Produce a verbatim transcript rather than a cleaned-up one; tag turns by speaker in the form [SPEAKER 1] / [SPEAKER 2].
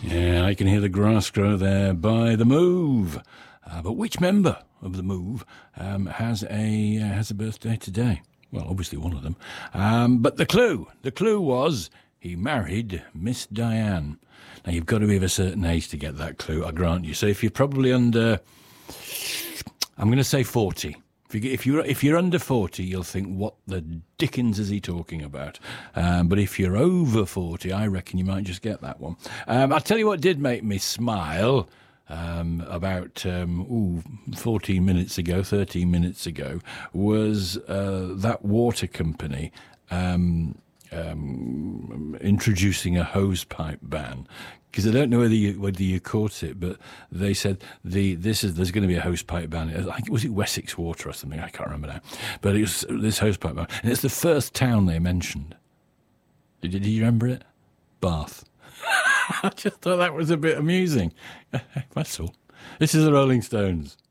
[SPEAKER 1] Yeah, I can hear the grass grow there by The Move. Uh, but which member of The Move um, has a uh, has a birthday today? Well, obviously one of them. Um, but the clue, the clue was he married Miss Diane. Now, you've got to be of a certain age to get that clue, I grant you. So if you're probably under, I'm going to say forty. If, you, if, you're, if you're under forty, you'll think, what the dickens is he talking about? Um, but if you're over forty, I reckon you might just get that one. Um, I'll tell you what did make me smile um, about um, ooh, fourteen minutes ago, thirteen minutes ago, was uh, that water company um, um, introducing a hosepipe ban. Because I don't know whether you whether you caught it, but they said the this is there's going to be a hosepipe ban. I think was it Wessex Water or something. I can't remember now, but it was this hosepipe ban, and it's the first town they mentioned. Did, did you remember it? Bath. I just thought that was a bit amusing. That's all. This is the Rolling Stones.